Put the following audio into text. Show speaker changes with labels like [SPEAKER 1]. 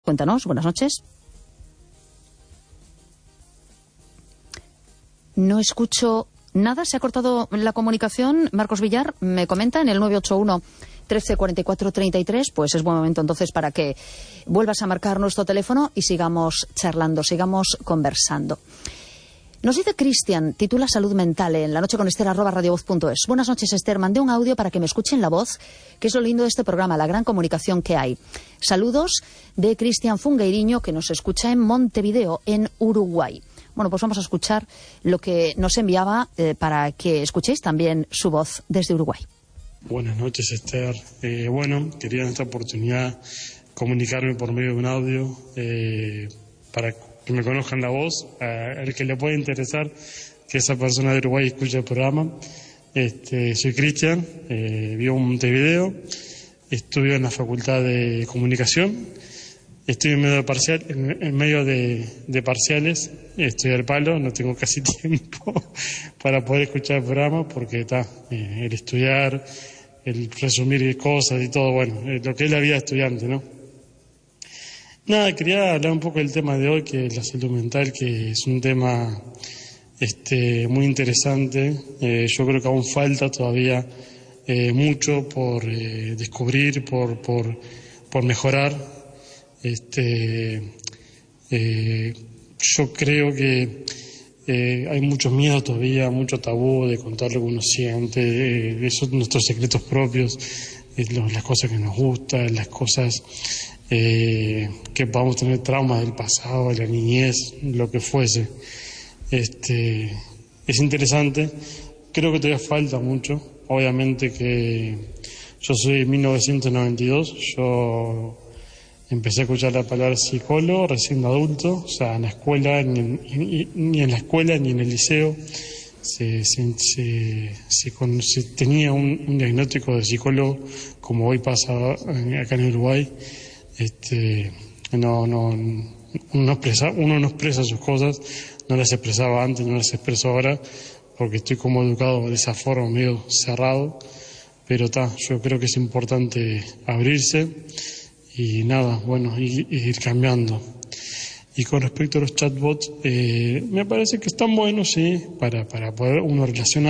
[SPEAKER 1] Cuéntanos, buenas noches. No escucho nada, se ha cortado la comunicación. Marcos Villar me comenta en el 981 13 44 33, pues es buen momento entonces para que vuelvas a marcar nuestro teléfono y sigamos charlando, sigamos conversando. Nos dice Cristian, titula Salud Mental en la noche con Esther @radiovoz.es. Buenas noches, Esther. Mandé un audio para que me escuchen la voz, que es lo lindo de este programa, la gran comunicación que hay. Saludos de Cristian Fungueiriño, que nos escucha en Montevideo, en Uruguay. Bueno, pues vamos a escuchar lo que nos enviaba para que escuchéis también su voz desde Uruguay.
[SPEAKER 2] Buenas noches, Esther. Quería en esta oportunidad comunicarme por medio de un audio para que me conozcan la voz, al que le pueda interesar que esa persona de Uruguay escuche el programa. Soy Cristian, vivo en Montevideo, estudio en la Facultad de Comunicación, estoy en medio de parciales, estoy al palo, no tengo casi tiempo para poder escuchar el programa porque el estudiar, el resumir cosas y todo, lo que es la vida de estudiante, ¿no? Nada, quería hablar un poco del tema de hoy, que es la salud mental, que es un tema muy interesante. Yo creo que aún falta todavía mucho por descubrir, por mejorar. Yo creo que hay mucho miedo todavía, mucho tabú de contar lo que uno siente, esos nuestros secretos propios, las cosas que nos gustan, las cosas que podamos tener traumas del pasado, de la niñez, lo que fuese. Es interesante, creo que todavía falta mucho. Obviamente que yo soy de 1992, yo empecé a escuchar la palabra psicólogo recién adulto, o sea, en la escuela, ni en la escuela ni en el liceo se tenía un diagnóstico de psicólogo como hoy pasa acá en Uruguay. Uno no expresa sus cosas, no las expresaba antes, no las expreso ahora, porque estoy como educado de esa forma, medio cerrado, pero yo creo que es importante abrirse y ir cambiando. Y con respecto a los chatbots, me parece que están buenos, sí, para poder uno relacionar